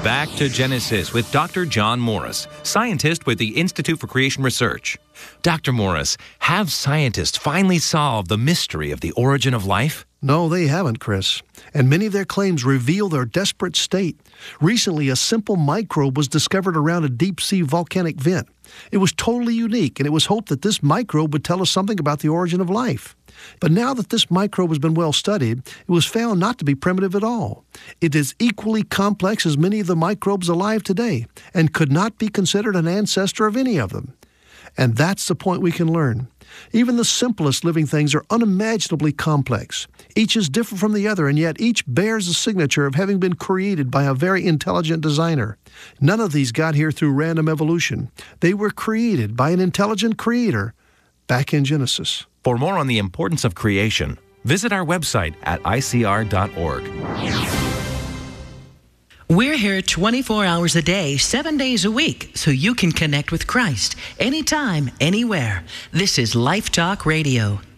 Back to Genesis with Dr. John Morris, scientist with the Institute for Creation Research. Dr. Morris, have scientists finally solved the mystery of the origin of life? No, they haven't, Chris. And many of their claims reveal their desperate state. Recently, a simple microbe was discovered around a deep-sea volcanic vent. It was totally unique, and it was hoped that this microbe would tell us something about the origin of life. But now that this microbe has been well studied, it was found not to be primitive at all. It is equally complex as many of the microbes alive today, and could not be considered an ancestor of any of them. And that's the point we can learn. Even the simplest living things are unimaginably complex. Each is different from the other, and yet each bears the signature of having been created by a very intelligent designer. None of these got here through random evolution. They were created by an intelligent creator back in Genesis. For more on the importance of creation, visit our website at icr.org. We're here 24 hours a day, 7 days a week, so you can connect with Christ anytime, anywhere. This is Life Talk Radio.